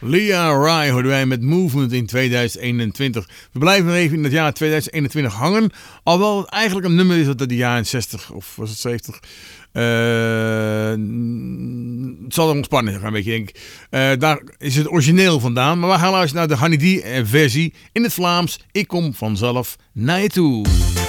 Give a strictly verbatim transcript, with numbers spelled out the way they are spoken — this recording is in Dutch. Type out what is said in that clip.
Lia Rai hoorden wij met Movement in tweeduizend eenentwintig. We blijven nog even in het jaar tweeduizend eenentwintig hangen. Alhoewel het eigenlijk een nummer is uit de jaren zestig of was het zeventig. Uh, het zal er ontspannen gaan, een beetje, denk ik. Uh, daar is het origineel vandaan. Maar we gaan luisteren naar de Honey D versie in het Vlaams. Ik kom vanzelf naar je toe.